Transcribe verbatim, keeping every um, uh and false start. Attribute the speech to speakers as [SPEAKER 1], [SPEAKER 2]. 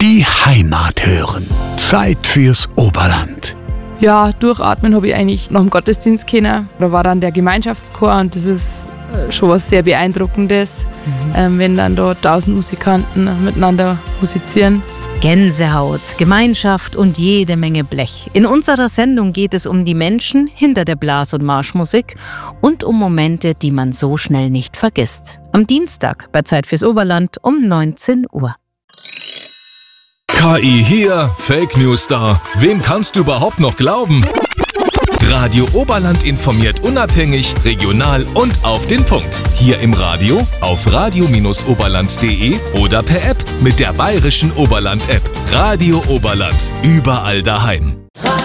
[SPEAKER 1] Die Heimat hören. Zeit fürs Oberland.
[SPEAKER 2] Ja, durchatmen habe ich eigentlich nach dem Gottesdienst können. Da war dann der Gemeinschaftschor und das ist schon was sehr Beeindruckendes, mhm. ähm, wenn dann da tausend Musikanten miteinander musizieren.
[SPEAKER 3] Gänsehaut, Gemeinschaft und jede Menge Blech. In unserer Sendung geht es um die Menschen hinter der Blas- und Marschmusik und um Momente, die man so schnell nicht vergisst. Am Dienstag bei Zeit fürs Oberland um neunzehn Uhr.
[SPEAKER 4] K I hier, Fake News da. Wem kannst du überhaupt noch glauben? Radio Oberland informiert unabhängig, regional und auf den Punkt. Hier im Radio, auf radio Bindestrich oberland punkt de oder per App mit der bayerischen Oberland-App. Radio Oberland, überall daheim.